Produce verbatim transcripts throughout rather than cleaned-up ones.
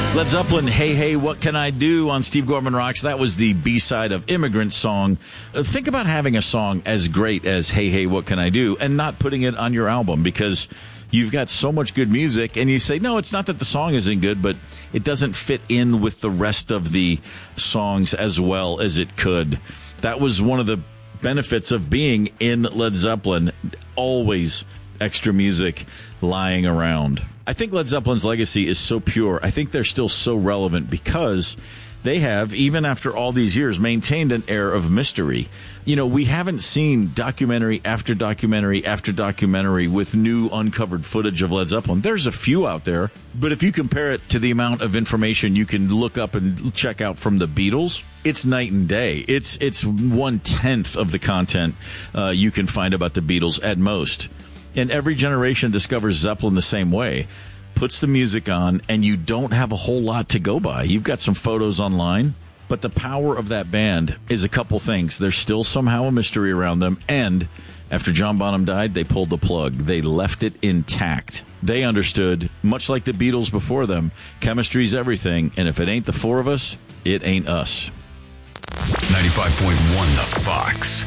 Led Zeppelin, Hey, Hey, What Can I Do on Steve Gorman Rocks. That was the B-side of Immigrant Song. Uh, think about having a song as great as Hey, Hey, What Can I Do and not putting it on your album because you've got so much good music and you say, no, it's not that the song isn't good, but it doesn't fit in with the rest of the songs as well as it could. That was one of the benefits of being in Led Zeppelin. Always extra music lying around. I think Led Zeppelin's legacy is so pure. I think they're still so relevant because they have, even after all these years, maintained an air of mystery. You know, we haven't seen documentary after documentary after documentary with new uncovered footage of Led Zeppelin. There's a few out there, but if you compare it to the amount of information you can look up and check out from the Beatles, it's night and day. It's it's one-tenth of the content uh, you can find about the Beatles at most. And every generation discovers Zeppelin the same way. Puts the music on, and you don't have a whole lot to go by. You've got some photos online, but the power of that band is a couple things. There's still somehow a mystery around them, and after John Bonham died, they pulled the plug. They left it intact. They understood, much like the Beatles before them, chemistry's everything, and if it ain't the four of us, it ain't us. ninety-five point one The Fox.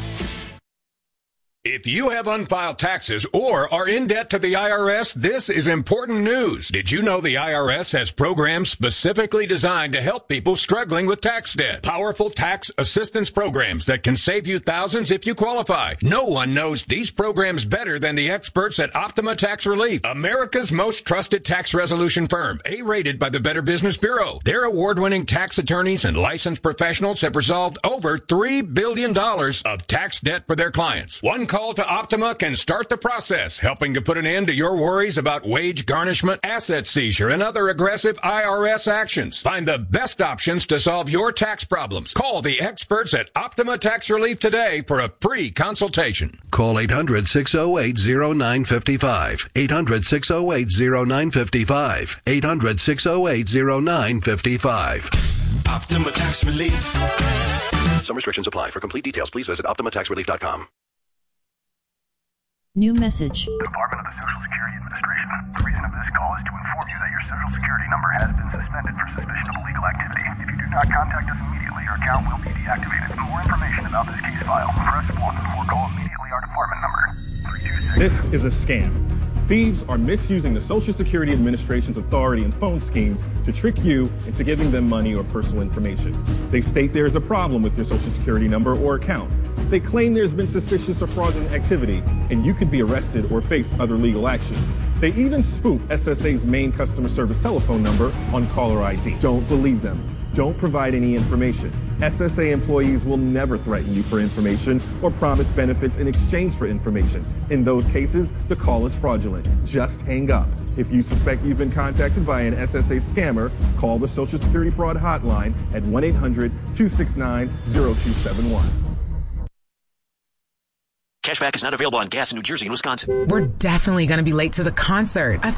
If you have unfiled taxes or are in debt to the I R S, this is important news. Did you know the I R S has programs specifically designed to help people struggling with tax debt? Powerful tax assistance programs that can save you thousands if you qualify. No one knows these programs better than the experts at Optima Tax Relief, America's most trusted tax resolution firm, A-rated by the Better Business Bureau. Their award-winning tax attorneys and licensed professionals have resolved over three billion dollars of tax debt for their clients. One call to Optima can start the process, helping to put an end to your worries about wage garnishment, asset seizure, and other aggressive I R S actions. Find the best options to solve your tax problems. Call the experts at Optima Tax Relief today for a free consultation. Call eight hundred, six oh eight, oh nine five five. eight hundred, six oh eight, oh nine five five. eight hundred, six oh eight, oh nine five five. Optima Tax Relief. Some restrictions apply. For complete details, please visit optima tax relief dot com. New message. Department of the Social Security Administration. The reason of this call is to inform you that your Social Security number has been suspended for suspicion of illegal activity. If you do not contact us immediately, your account will be deactivated. For more information about this case file, press one or call immediately our department number. three two six. This is a scam. Thieves are misusing the Social Security Administration's authority and phone schemes to trick you into giving them money or personal information. They state there is a problem with your Social Security number or account. They claim there's been suspicious or fraudulent activity, and you could be arrested or face other legal action. They even spoof S S A's main customer service telephone number on caller I D. Don't believe them. Don't provide any information. S S A employees will never threaten you for information or promise benefits in exchange for information. In those cases, the call is fraudulent. Just hang up. If you suspect you've been contacted by an S S A scammer, call the Social Security Fraud Hotline at one eight hundred, two six nine, zero two seven one. Cashback is not available on gas in New Jersey and Wisconsin. We're definitely going to be late to the concert. I